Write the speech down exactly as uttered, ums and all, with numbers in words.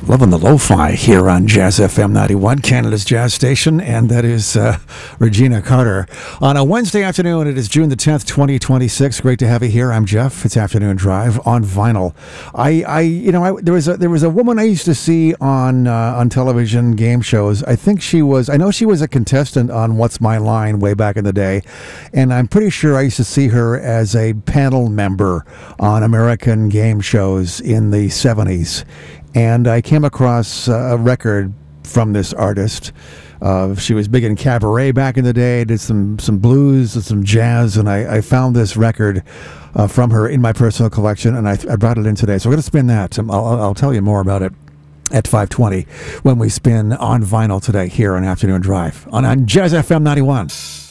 Loving the lo-fi here on Jazz F M ninety-one, Canada's jazz station, and that is uh, Regina Carter. On a Wednesday afternoon, it is June the tenth, twenty twenty-six. Great to have you here. I'm Jeff. It's Afternoon Drive on vinyl. I, I you know, I, there was a, there was a woman I used to see on uh, on television game shows. I think she was, I know she was a contestant on What's My Line way back in the day, and I'm pretty sure I used to see her as a panel member on American game shows in the seventies. And I came across uh, a record from this artist. Uh, she was big in cabaret back in the day, did some, some blues and some jazz, and I, I found this record uh, from her in my personal collection, and I, I brought it in today. So we're going to spin that. I'll, I'll tell you more about it at five twenty when we spin On Vinyl today here on Afternoon Drive on, on Jazz F M ninety-one.